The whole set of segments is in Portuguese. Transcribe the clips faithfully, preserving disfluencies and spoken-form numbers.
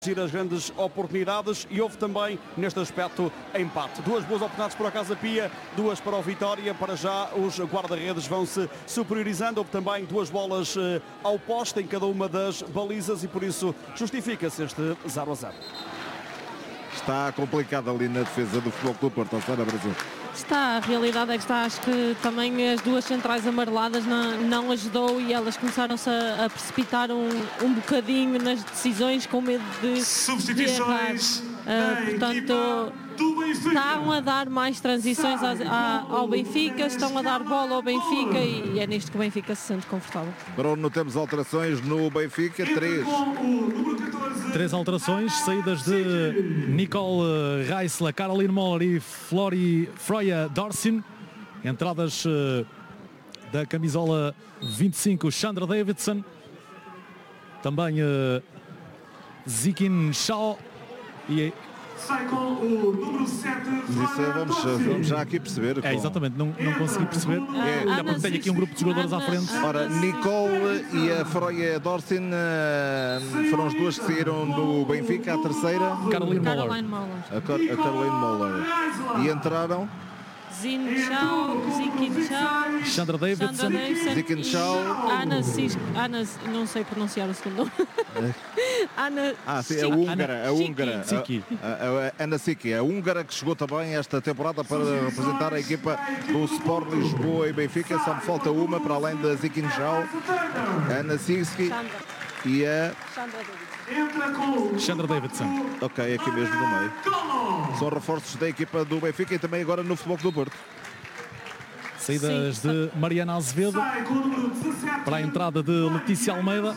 as grandes oportunidades e houve também neste aspecto empate. Duas boas oportunidades para a Casa Pia, duas para o Vitória. Para já os guarda-redes vão se superiorizando. Houve também duas bolas ao poste em cada uma das balizas e por isso justifica-se este zero a zero. Está complicado ali na defesa do Futebol Clube do Porto, a Sara Brasil. Está, a realidade é que está, acho que também as duas centrais amareladas não, não ajudou e elas começaram-se a, a precipitar um, um bocadinho nas decisões com medo de, substituições de errar. Uh, portanto, estão a dar mais transições a, a, ao Benfica, estão a dar bola ao Benfica e, e é nisto que o Benfica se sente confortável. Bruno, temos alterações no Benfica, três. Três alterações, saídas de Nicole Reisler, Caroline Moller e Flori Freya Dorsin. Entradas uh, da camisola vinte e cinco, Chandra Davidson. Também uh, Zikin Shaw e sai com o número sete. Isso é, vamos, vamos já aqui perceber. É, exatamente, não, não consegui perceber. É, ainda porque tenho aqui um grupo de jogadores à frente. Ora, Nicole e a Freya Dorsin uh, foram as duas que saíram do Benfica. A terceira, Caroline Moller. Caroline Moller. A, Car a Caroline Moller. E entraram Zin Chao, Zikin Chao, Chandra Davidson, Zikin Chao, Ana, Cis, Ana, não sei pronunciar o segundo nome. Ana, ah, sim, a húngara, a húngara, Siki. a, a, a Ana Siki, a húngara que chegou também esta temporada para representar a equipa do Sport Lisboa e Benfica. Só me falta uma para além da Zikin Chao, a Ana Siki e a Chandra Davidson. Ok, aqui mesmo no meio. São reforços da equipa do Benfica e também agora no Futebol Clube do Porto. Saídas Sim. de Mariana Azevedo para a entrada de Letícia Almeida.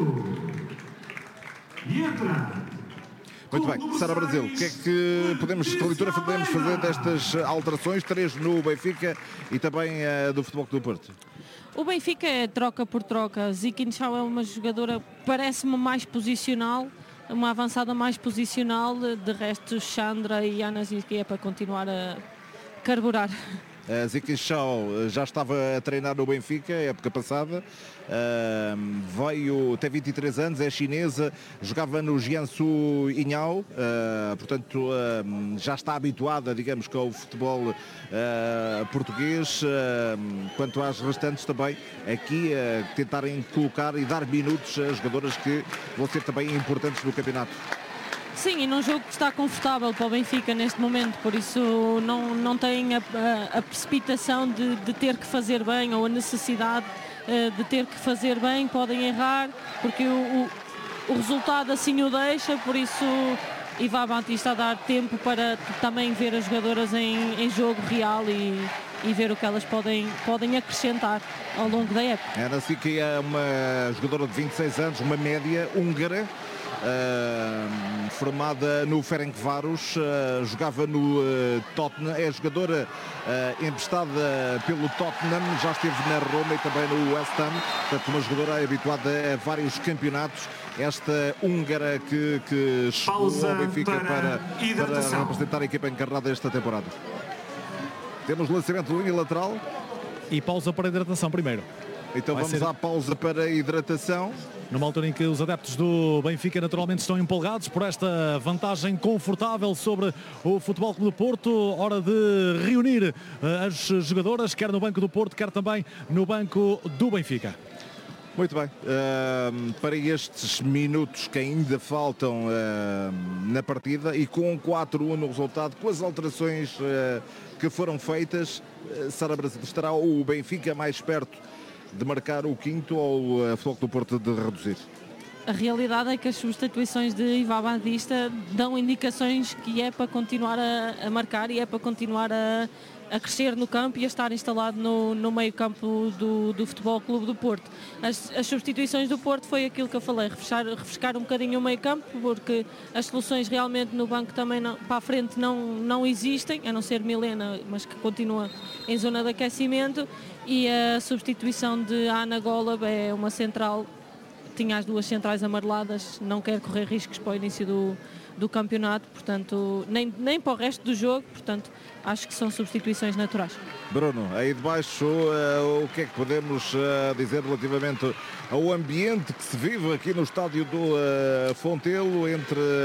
Muito bem, Sara Brasil, o que é que podemos, que leitura podemos fazer destas alterações? Três no Benfica e também uh, do Futebol Clube do Porto. O Benfica é troca por troca. Zikin Chao é uma jogadora, parece-me mais posicional, uma avançada mais posicional. De resto, Chandra e Ana Zikin é para continuar a carburar. A Zikin Chao já estava a treinar no Benfica a época passada, uh, veio, tem vinte e três anos, é chinesa, jogava no Jiangsu Inhao, uh, portanto uh, já está habituada, digamos, com o futebol uh, português. Uh, quanto às restantes também, aqui uh, tentarem colocar e dar minutos a jogadoras que vão ser também importantes no campeonato. Sim, e num jogo que está confortável para o Benfica neste momento, por isso não, não tem a, a, a precipitação de, de ter que fazer bem ou a necessidade uh, de ter que fazer bem, podem errar, porque o, o, o resultado assim o deixa, por isso Iva Batista a dar tempo para também ver as jogadoras em, em jogo real e, e ver o que elas podem, podem acrescentar ao longo da época. Ana Siki é uma jogadora de vinte e seis anos, uma média húngara. Uh, formada no Ferencváros, uh, jogava no uh, Tottenham, é jogadora uh, emprestada pelo Tottenham, já esteve na Roma e também no West Ham, portanto uma jogadora habituada a vários campeonatos. Esta húngara que, que chegou Pausa ao Benfica para, para, para representar a equipa encarnada esta temporada. Temos lançamento de linha lateral e pausa para hidratação primeiro. Então Vai vamos ser... à pausa para hidratação. Numa altura em que os adeptos do Benfica naturalmente estão empolgados por esta vantagem confortável sobre o Futebol Clube do Porto. Hora de reunir as jogadoras, quer no banco do Porto, quer também no banco do Benfica. Muito bem, uh, para estes minutos que ainda faltam uh, na partida e com quatro a um no resultado, com as alterações uh, que foram feitas, uh, Sara Brasil, estará o Benfica mais perto de marcar o quinto ou o Futebol do Porto de reduzir? A realidade é que as substituições de Iva Batista dão indicações que é para continuar a, a marcar e é para continuar a, a crescer no campo e a estar instalado no, no meio campo do, do Futebol Clube do Porto. As, as substituições do Porto foi aquilo que eu falei, refrescar, refrescar um bocadinho o meio campo, porque as soluções realmente no banco também não, para a frente não, não existem, a não ser Milena, mas que continua em zona de aquecimento. E a substituição de Ana Golub é uma central tinha as duas centrais amareladas, não quer correr riscos para o início do, do campeonato, portanto, nem, nem para o resto do jogo, portanto, acho que são substituições naturais. Bruno, aí de baixo, uh, o que é que podemos uh, dizer relativamente ao ambiente que se vive aqui no estádio do uh, Fontelo entre